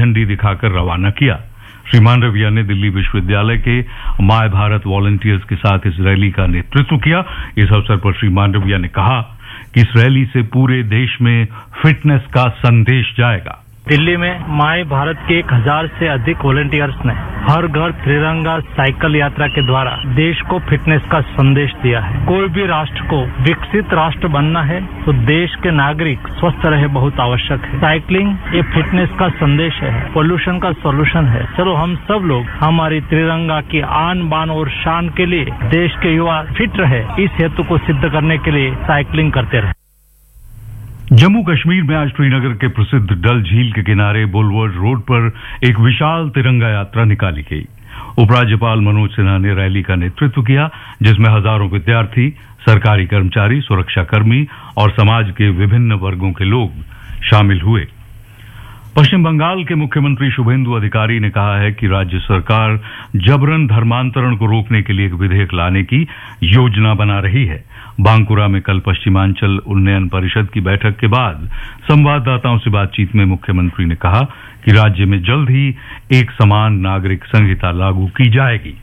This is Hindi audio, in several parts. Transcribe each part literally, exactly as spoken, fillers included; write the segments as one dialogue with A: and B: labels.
A: झंडी दिखाकर रवाना किया। श्री मांडविया ने दिल्ली विश्वविद्यालय के माय भारत वॉलंटियर्स के साथ इस रैली का नेतृत्व किया। इस अवसर पर श्री मांडविया ने कहा कि इस रैली से पूरे देश में फिटनेस का संदेश जाएगा।
B: दिल्ली में माय भारत के एक हजार से अधिक वॉलंटियर्स ने हर घर तिरंगा साइकिल यात्रा के द्वारा देश को फिटनेस का संदेश दिया है। कोई भी राष्ट्र को विकसित राष्ट्र बनना है तो देश के नागरिक स्वस्थ रहे बहुत आवश्यक है। साइकिलिंग ये फिटनेस का संदेश है, पोल्यूशन का सॉल्यूशन है। चलो हम सब लोग हमारी तिरंगा की आन बान और शान के लिए देश के युवा फिट रहे, इस हेतु को सिद्ध करने के लिए साइकिलिंग करते रहे।
A: जम्मू कश्मीर में आज श्रीनगर के प्रसिद्ध डल झील के किनारे बुलवर्ड रोड पर एक विशाल तिरंगा यात्रा निकाली गई। उपराज्यपाल मनोज सिन्हा ने रैली का नेतृत्व किया, जिसमें हजारों विद्यार्थी, सरकारी कर्मचारी, सुरक्षाकर्मी और समाज के विभिन्न वर्गों के लोग शामिल हुए। पश्चिम बंगाल के मुख्यमंत्री शुभेंदु अधिकारी ने कहा है कि राज्य सरकार जबरन धर्मांतरण को रोकने के लिए एक विधेयक लाने की योजना बना रही है। बांकुरा में कल पश्चिमांचल उन्नयन परिषद की बैठक के बाद संवाददाताओं से बातचीत में मुख्यमंत्री ने कहा कि राज्य में जल्द ही एक समान नागरिक संहिता लागू की जाएगी।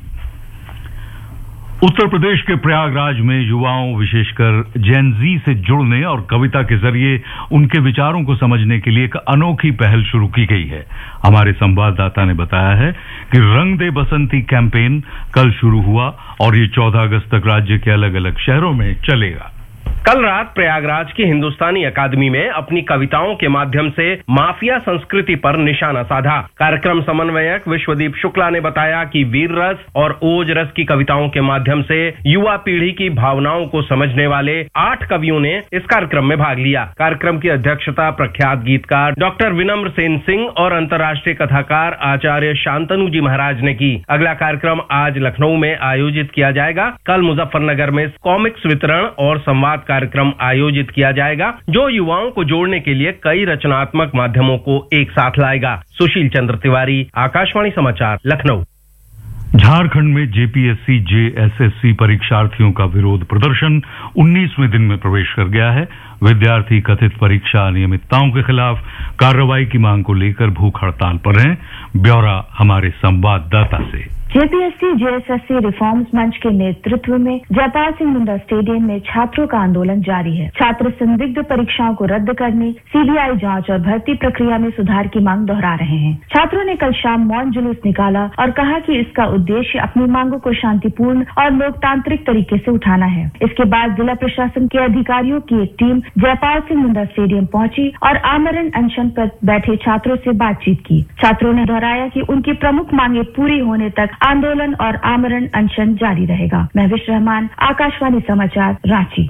A: उत्तर प्रदेश के प्रयागराज में युवाओं, विशेषकर जेन जी से जुड़ने और कविता के जरिए उनके विचारों को समझने के लिए एक अनोखी पहल शुरू की गई है। हमारे संवाददाता ने बताया है कि रंग दे बसंती कैंपेन कल शुरू हुआ और ये चौदह अगस्त तक राज्य के अलग अलग शहरों में चलेगा।
C: कल रात प्रयागराज की हिंदुस्तानी अकादमी में अपनी कविताओं के माध्यम से माफिया संस्कृति पर निशाना साधा। कार्यक्रम समन्वयक विश्वदीप शुक्ला ने बताया कि वीर रस और ओज रस की कविताओं के माध्यम से युवा पीढ़ी की भावनाओं को समझने वाले आठ कवियों ने इस कार्यक्रम में भाग लिया। कार्यक्रम की अध्यक्षता प्रख्यात गीतकार डॉक्टर विनम्र सेन सिंह और अंतर्राष्ट्रीय कथाकार आचार्य शांतनु जी महाराज ने की। अगला कार्यक्रम आज लखनऊ में आयोजित किया जाएगा। कल मुजफ्फरनगर में कॉमिक्स वितरण और संवाद कार्यक्रम आयोजित किया जाएगा, जो युवाओं को जोड़ने के लिए कई रचनात्मक माध्यमों को एक साथ लाएगा। सुशील चंद्र तिवारी, आकाशवाणी समाचार, लखनऊ।
A: झारखंड में जेपीएससी जेएसएससी परीक्षार्थियों का विरोध प्रदर्शन उन्नीसवें दिन में प्रवेश कर गया है। विद्यार्थी कथित परीक्षा अनियमितताओं के खिलाफ कार्रवाई की मांग को लेकर भूख हड़ताल पर हैं। ब्यौरा हमारे संवाददाता से।
D: जेपीएससी जेएसएससी रिफॉर्म्स मंच के नेतृत्व में जयपाल सिंह मुंडा स्टेडियम में छात्रों का आंदोलन जारी है। छात्र संदिग्ध परीक्षाओं को रद्द करने, सीबीआई जांच और भर्ती प्रक्रिया में सुधार की मांग दोहरा रहे हैं। छात्रों ने कल शाम मौन जुलूस निकाला और कहा कि इसका उद्देश्य अपनी मांगों को शांतिपूर्ण और लोकतांत्रिक तरीके से उठाना है। इसके बाद जिला प्रशासन के अधिकारियों की एक टीम जयपाल सिंह मुंडा स्टेडियम पहुंची और आमरण अनशन पर बैठे छात्रों से बातचीत की। छात्रों ने दोहराया कि उनकी प्रमुख मांगे पूरी होने तक आंदोलन और आमरण अनशन जारी रहेगा। महविश रहमान, आकाशवाणी समाचार, रांची।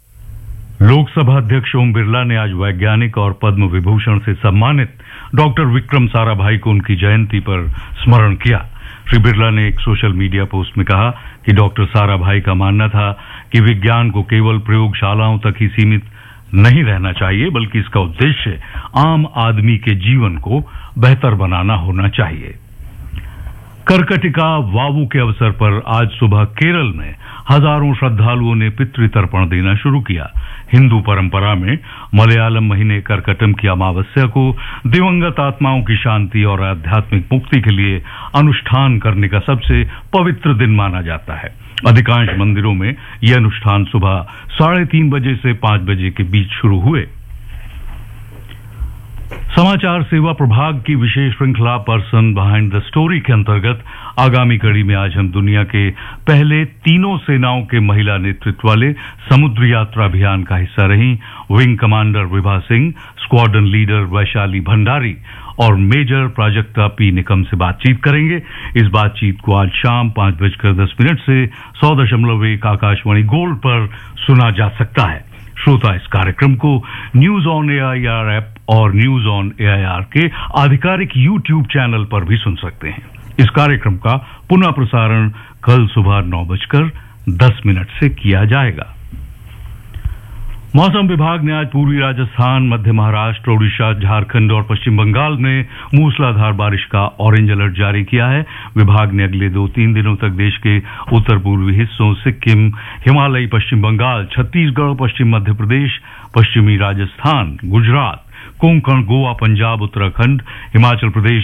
A: लोकसभा अध्यक्ष ओम बिरला ने आज वैज्ञानिक और पद्म विभूषण से सम्मानित डॉक्टर विक्रम साराभाई को उनकी जयंती पर स्मरण किया। श्री बिरला ने एक सोशल मीडिया पोस्ट में कहा कि डॉक्टर साराभाई का मानना था कि विज्ञान को केवल प्रयोगशालाओं तक ही सीमित नहीं रहना चाहिए, बल्कि इसका उद्देश्य आम आदमी के जीवन को बेहतर बनाना होना चाहिए। कर्कटिका वावु के अवसर पर आज सुबह केरल में हजारों श्रद्धालुओं ने पितृतर्पण देना शुरू किया। हिंदू परंपरा में मलयालम महीने कर्कटम की अमावस्या को दिवंगत आत्माओं की शांति और आध्यात्मिक मुक्ति के लिए अनुष्ठान करने का सबसे पवित्र दिन माना जाता है। अधिकांश मंदिरों में ये अनुष्ठान सुबह साढ़े तीन बजे से पांच बजे के बीच शुरू हुए। समाचार सेवा प्रभाग की विशेष श्रृंखला पर्सन बिहाइंड द स्टोरी के अंतर्गत आगामी कड़ी में आज हम दुनिया के पहले तीनों सेनाओं के महिला नेतृत्व वाले समुद्री यात्रा अभियान का हिस्सा रही wing commander Vibha Singh, squadron leader Vaishali Bhandari और मेजर प्राजक्ता पी निकम से बातचीत करेंगे। इस बातचीत को आज शाम पांच बजकर दस मिनट से सौ दशमलव एक आकाशवाणी गोल्ड पर सुना जा सकता है। श्रोता इस कार्यक्रम को न्यूज ऑन एआईआर ऐप और न्यूज ऑन एआईआर के आधिकारिक यूट्यूब चैनल पर भी सुन सकते हैं। इस कार्यक्रम का पुनः प्रसारण कल सुबह नौ बजकर दस मिनट से किया जाएगा। मौसम विभाग ने आज पूर्वी राजस्थान, मध्य महाराष्ट्र, ओडिशा, झारखंड और पश्चिम बंगाल में मूसलाधार बारिश का ऑरेंज अलर्ट जारी किया है। विभाग ने अगले दो तीन दिनों तक देश के उत्तर पूर्वी हिस्सों, सिक्किम, हिमालयी पश्चिम बंगाल, छत्तीसगढ़, पश्चिम मध्य प्रदेश, पश्चिमी राजस्थान, गुजरात, कोंकण, गोवा, पंजाब, उत्तराखंड, हिमाचल प्रदेश,